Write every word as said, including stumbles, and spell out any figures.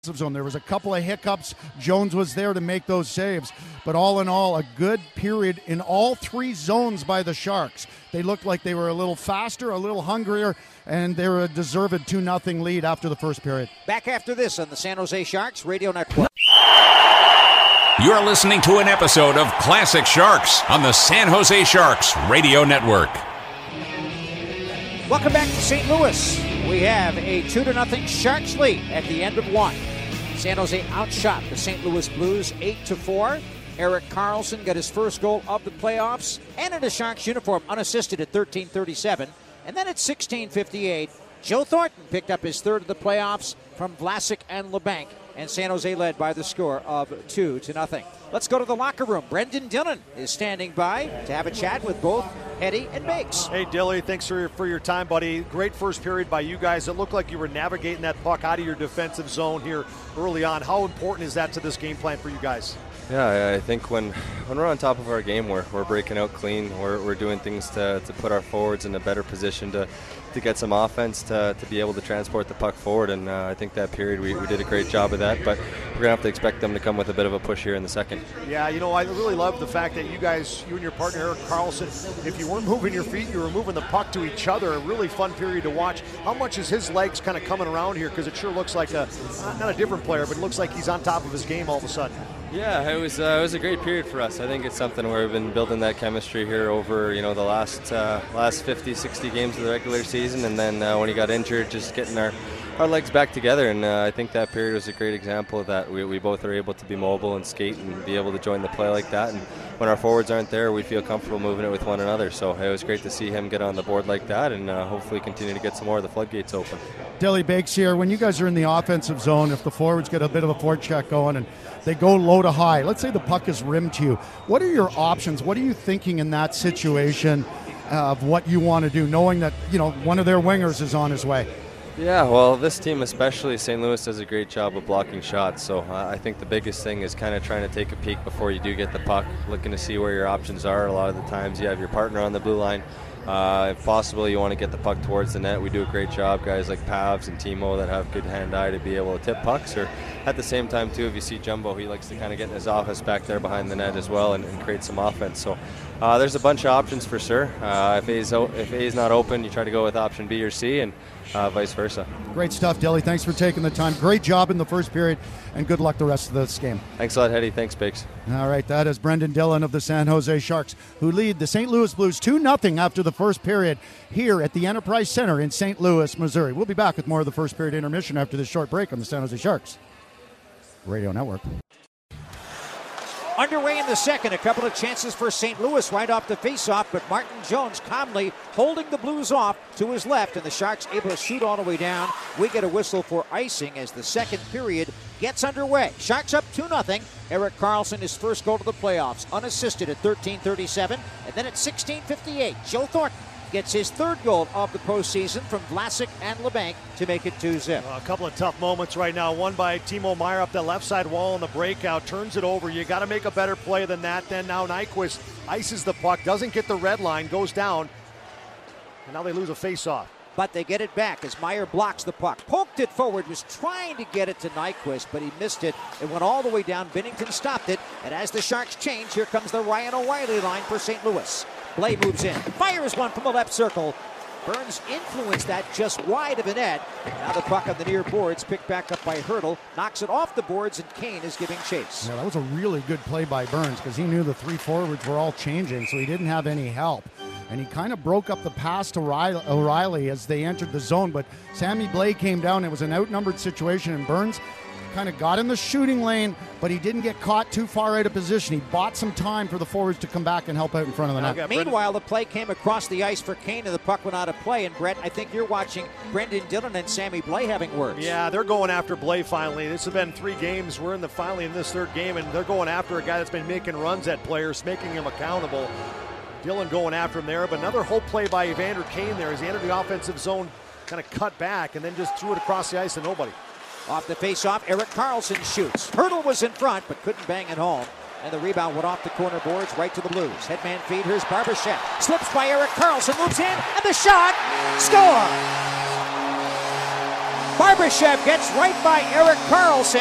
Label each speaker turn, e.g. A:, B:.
A: zone. There was a couple of hiccups. Jones was there to make those saves. But all in all, a good period in all three zones by the Sharks. They looked like they were a little faster, a little hungrier, and they were a deserved two nothing lead after the first period.
B: Back after this on the San Jose Sharks Radio Network.
C: You're listening to an episode of Classic Sharks on the San Jose Sharks Radio Network.
B: Welcome back to Saint Louis. We have a two to nothing Sharks lead at the end of one. San Jose outshot the Saint Louis Blues eight to four. Erik Karlsson got his first goal of the playoffs and in a Sharks uniform unassisted at thirteen thirty-seven. And then at sixteen fifty-eight, Joe Thornton picked up his third of the playoffs from Vlasic and LeBanc, and San Jose led by the score of two to nothing. Let's go to the locker room. Brendan Dillon is standing by to have a chat with both Eddie and Bakes.
D: Hey, Dilly, thanks for your, for your time, buddy. Great first period by you guys. It looked like you were navigating that puck out of your defensive zone here early on. How important is that to this game plan for you guys?
E: Yeah, I think when when we're on top of our game, we're, we're breaking out clean. We're, we're doing things to, to put our forwards in a better position to, to get some offense, to, to be able to transport the puck forward. And uh, I think that period we, we did a great job of that. But we're going to have to expect them to come with a bit of a push here in the second.
D: Yeah, you know, I really love the fact that you guys, you and your partner Erik Karlsson, if you weren't moving your feet, you were moving the puck to each other. A really fun period to watch. How much is his legs kind of coming around here? Because it sure looks like a, not a different player, but it looks like he's on top of his game all of a sudden.
E: Yeah, it was uh, it was a great period for us. I think it's something where we've been building that chemistry here over you know the last uh, last fifty, sixty games of the regular season, and then uh, when he got injured, just getting our, our legs back together. And uh, I think that period was a great example of that. We, we both are able to be mobile and skate and be able to join the play like that. And when our forwards aren't there, we feel comfortable moving it with one another. So it was great to see him get on the board like that, and uh, hopefully continue to get some more of the floodgates open.
A: Dilly Bakes here. When you guys are in the offensive zone, if the forwards get a bit of a forecheck going and they go low to high, let's say the puck is rimmed to you, what are your options? What are you thinking in that situation of what you want to do, knowing that, you know, one of their wingers is on his way?
E: Yeah, well, this team, especially Saint Louis, does a great job of blocking shots. So uh, I think the biggest thing is kind of trying to take a peek before you do get the puck, looking to see where your options are. A lot of the times you have your partner on the blue line. Uh, if possible, you want to get the puck towards the net. We do a great job, guys like Pavs and Timo that have good hand-eye to be able to tip pucks. Or at the same time, too, if you see Jumbo, he likes to kind of get in his office back there behind the net as well and, and create some offense. So uh, there's a bunch of options for sure. Uh, if A's o- if A's not open, you try to go with option B or C, and uh, vice versa.
A: Great stuff, Dilly. Thanks for taking the time. Great job in the first period, and good luck the rest of this game.
E: Thanks a lot, Hetty. Thanks, Bakes.
A: All right, that is Brendan Dillon of the San Jose Sharks, who lead the Saint Louis Blues two nothing after the first period here at the Enterprise Center in Saint Louis, Missouri. We'll be back with more of the first period intermission after this short break on the San Jose Sharks Radio Network.
B: Underway in the second, a couple of chances for Saint Louis right off the faceoff, but Martin Jones calmly holding the Blues off to his left, and the Sharks able to shoot all the way down. We get a whistle for icing as the second period gets underway. Sharks up two nothing. Erik Karlsson, his first goal to the playoffs, unassisted at thirteen thirty-seven, and then at sixteen fifty-eight, Joe Thornton gets his third goal of the postseason from Vlasic and LeBanc to make it two zip.
D: Uh, a couple of tough moments right now. One by Timo Meier up the left side wall on the breakout, turns it over. You got to make a better play than that. Then now Nyquist ices the puck, doesn't get the red line, goes down, and now they lose a face-off.
B: But they get it back as Meier blocks the puck. Poked it forward, was trying to get it to Nyquist, but he missed it. It went all the way down. Binnington stopped it, and as the Sharks change, here comes the Ryan O'Reilly line for Saint Louis. Blais moves in, fires one from the left circle. Burns influenced that just wide of the net. Now the puck on the near boards, picked back up by Hurdle, knocks it off the boards, and Kane is giving chase.
A: Yeah, that was a really good play by Burns because he knew the three forwards were all changing, so he didn't have any help. And he kind of broke up the pass to O'Reilly as they entered the zone, but Sammy Blais came down. It was an outnumbered situation, and Burns kind of got in the shooting lane, but he didn't get caught too far out of position. He bought some time for the forwards to come back and help out in front of the net.
B: Okay, meanwhile, the play came across the ice for Kane, and the puck went out of play. And Brett, I think you're watching Brendan Dillon and Sammy Blais having words.
D: Yeah, they're going after Blais finally. This has been three games. We're in the finally in this third game, and they're going after a guy that's been making runs at players, making him accountable. Dillon going after him there, but another whole play by Evander Kane there as he entered the offensive zone, kind of cut back, and then just threw it across the ice to nobody.
B: Off the faceoff, Erik Karlsson shoots. Hurdle was in front, but couldn't bang it home. And the rebound went off the corner boards right to the Blues. Headman feed, here's Barbashev. Slips by Erik Karlsson, moves in, and the shot! Score! Barbashev gets right by Erik Karlsson.